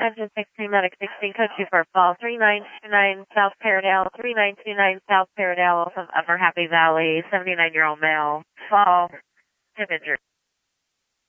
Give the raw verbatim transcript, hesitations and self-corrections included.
Engine sixteen, Medic sixteen, code two four fall, three nine two nine South Paradale, three nine two nine South Paradale from Upper Happy Valley, seventy-nine-year-old male, fall, hip injury.